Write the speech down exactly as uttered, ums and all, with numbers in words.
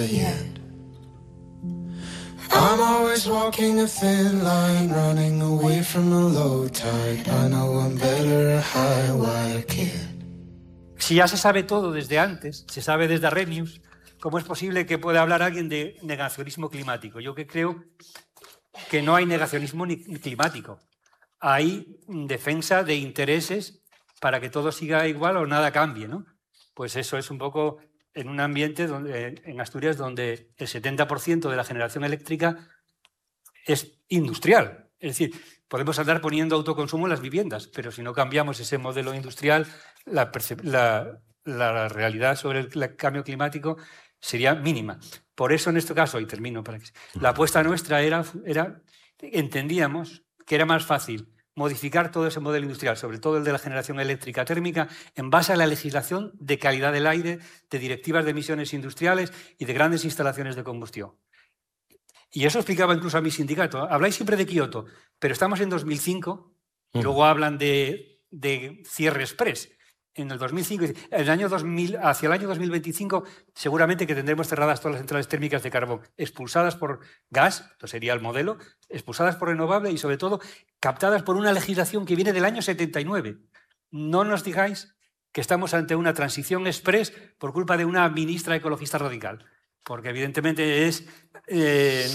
the end. I'm always walking a thin line, running away from a low tide. I know I'm better a high wire kid. Si ya se sabe todo desde antes, se sabe desde Arrhenius, ¿cómo es posible que pueda hablar alguien de negacionismo climático? Yo que creo que no hay negacionismo ni climático. Hay defensa de intereses para que todo siga igual o nada cambie, ¿no? Pues eso es un poco en un ambiente donde, en Asturias, donde el setenta por ciento de la generación eléctrica es industrial. Es decir, podemos andar poniendo autoconsumo en las viviendas, pero si no cambiamos ese modelo industrial, la, la, la realidad sobre el cambio climático sería mínima. Por eso, en este caso, y termino, para que, la apuesta nuestra era, era, entendíamos que era más fácil modificar todo ese modelo industrial, sobre todo el de la generación eléctrica térmica, en base a la legislación de calidad del aire, de directivas de emisiones industriales y de grandes instalaciones de combustión. Y eso explicaba incluso a mi sindicato. Habláis siempre de Kioto, pero estamos en dos mil cinco y mm. luego hablan de, de cierre express. En el dos mil cinco, en el año dos mil, hacia el año dos mil veinticinco, seguramente que tendremos cerradas todas las centrales térmicas de carbón, expulsadas por gas, esto sería el modelo, expulsadas por renovable y, sobre todo, captadas por una legislación que viene del año setenta y nueve. No nos digáis que estamos ante una transición express por culpa de una ministra ecologista radical, porque evidentemente es... Eh,